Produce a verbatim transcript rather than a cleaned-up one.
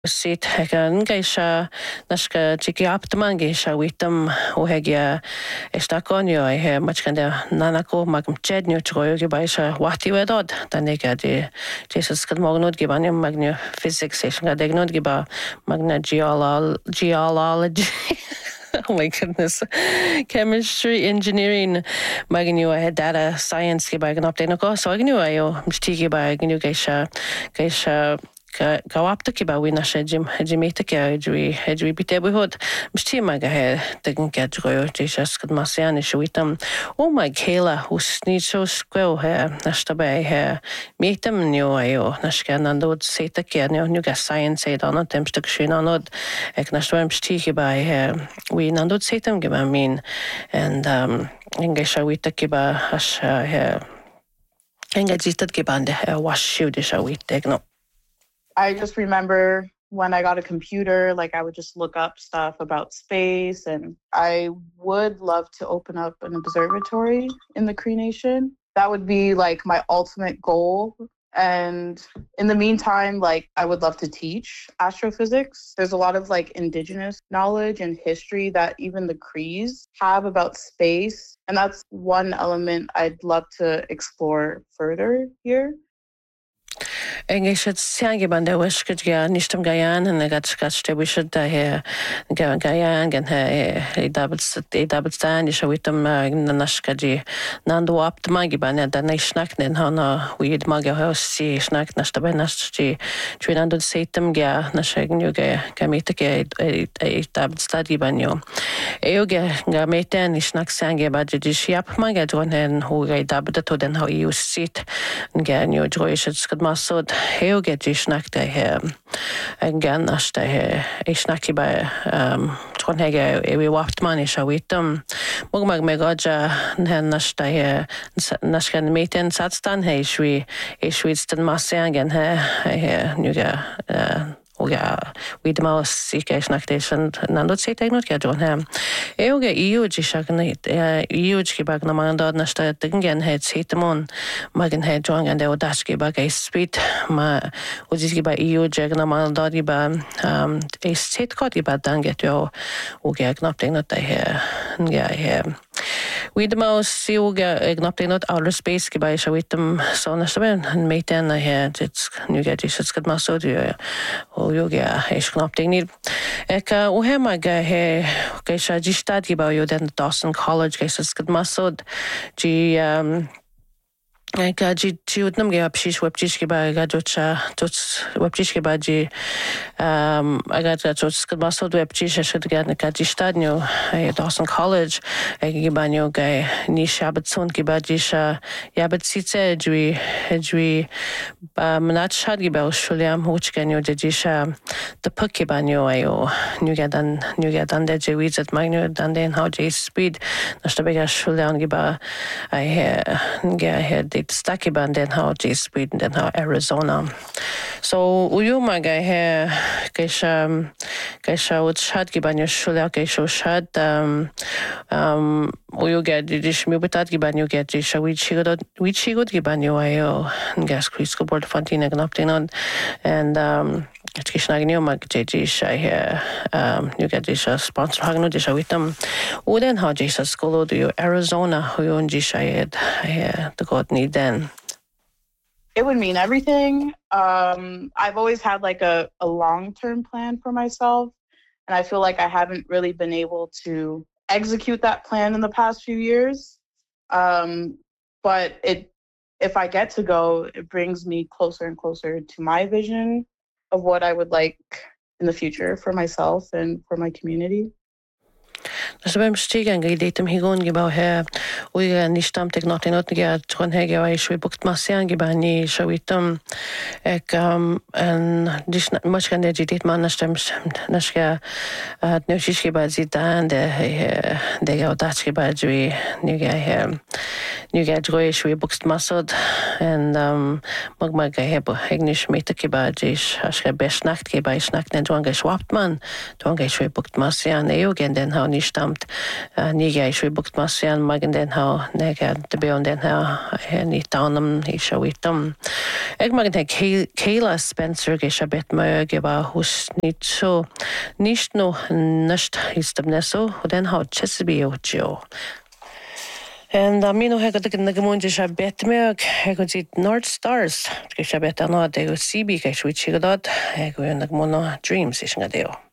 Sit hegan geisha naska chiki aptaman geisha witam o hegia estaconio I he much kind of nanako magum chednio troyo gibaisha wati wedod danega de Jesus kad mognod gibanium magnu physics station ga degnod giba magna geolol geology Oh my goodness. Chemistry, engineering, magnu I had data science giba gan update so agnu ayo mstigi ba agnu geisha geisha Gawapta kiba wina she jim jimita ke edri edri bite buhod msti maga he tegen gadroyo Jesus kad masian shwitam oh my kela usni so squel he nashtabe he mitam new ayo nashkan andod seta ke no new ga science aid on them stuk shin onod ek nashwam msti kiba he we nandod setam giba mean and um ingesha wita kiba ash he engajitad kibande he washu de shawit tegno I just remember when I got a computer, like I would just look up stuff about space, and I would love to open up an observatory in the Cree Nation. That would be like my ultimate goal. And in the meantime, like I would love to teach astrophysics. There's a lot of like indigenous knowledge and history that even the Crees have about space. And that's one element I'd love to explore further here. Engishat siangi bande wishkit ga nishtam gayan and gat skatste wishit da he gayan gan he double e double stand is witam nashkaji nando apt magi bane da ne snaknen hana weed maga house si snak nashtabe nashji trinando setam ga nashagnu ga gamita ke e double study banyo eoge ga meten snak sangi badji shiap maga dronen hu ga double to den how you sit ga new droishit skad masod Heoge die snakte he again nashte he is snaki by um tronhege e we waft man is awitum mogmag megaja nashte he nashkan meten satstan he shwi e shwitstan masangen he he nuga ja, we the mouse seek nation nando say technot ga John ham. Eoge eu jishakni eu kibag na manda nasta dingen head setamon magen head John and the daski bag a speed ma ujiski ba eu jagna manda ba um a set got ba danget yo uge knapting not he ja he we the mouse see uge knapting not outer space kiba shawitum so nastaben and meten he it's nu get is got masod yoga is knapting niet ek o hema ga he geisha gistad giba yo den Dawson College geisha got masod gi um Ega ji ji utnam ge apshish webjish ge ba ga jocha tots webjish ge ba ji um aga tots skad masod webjish shud ge na ka ji stadnyo e Dawson College e ge ba nyo ge ni shabat son ge ba ji sha yabat sitze ji ji ba manat shad ge ba shuliam hoch ge nyo ji sha the puk ge ba nyo ayo nyu ge dan nyu ge dan de ji wizat magno dan den how ji speed na shtabe ge shuliam ge ba I he ge he Stucky band in how J Sweden and how Arizona. So uyuma ga he gesha gesha ut shad gibanyo shula gesho shad um um uyu ga dish mi butat gibanyo ga disha we chigod we chigod gibanyo ayo gas Chrisco board fontina gnaptinon and um it's kishnagno mag jj shy here um you get this sponsor hagno disha witam uden how Jesus school do you Arizona who you jishayed here the god need then it would mean everything. um I've always had like a, a long-term plan for myself, and I feel like I haven't really been able to execute that plan in the past few years, um but it if I get to go, it brings me closer and closer to my vision of what I would like in the future for myself and for my community. Så vem stigen ge datum higon ge ba he we ni stamtek not not ge tron he ge wa shwe bukt masian ge ba ni shawitum ek um en dis much kan de dit man nastem naska at no shish ge ba zidan de de ge dat ge ba jwi ni ge he ni ge droy shwe bukt masod and um mag mag ge he bo ignish mit ge ba dis aske best nacht ge ba snack den dwan ge schwapt man dwan ge shwe bukt masian e gen den ha ni stam samt ní éis bucht mas an magin den ha ne de be den ha ní danam í se witam. Eg magin te Kayla Spencer ge se bet me ge ba hús ní so nicht no nicht istab neso og den ha Chesapeake og jo. En da mino hega de na gemonde se bet me eg go dit North Stars ge se bet an de C B ge switch ge dat eg go na mono Dreams is nga deo.